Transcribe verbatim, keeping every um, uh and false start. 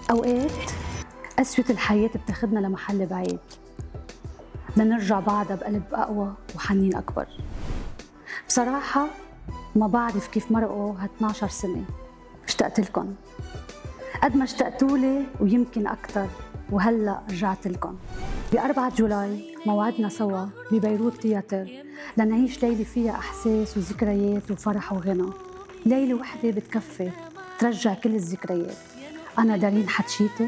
أوقات قسوة الحياة بتاخدنا لمحل بعيد لنرجع بعدها بقلب أقوى وحنين أكبر. بصراحة ما بعرف كيف مرقوا هاتناشر سنة، اشتقت لكم قد ما اشتقتولي ويمكن أكتر، وهلأ رجعت لكم. بأربعة جولاي موعدنا سوا ببيروت تياتر لنعيش ليلة فيها أحساس وذكريات وفرح وغنى. ليلة وحدة بتكفي ترجع كل الذكريات. أنا دارين حتشيتي،